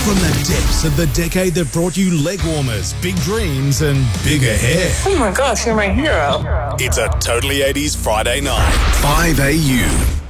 From the depths of the decade that brought you leg warmers, big dreams, and bigger hair. Oh my gosh, you're my hero. It's a Totally 80s Friday night. 5AU.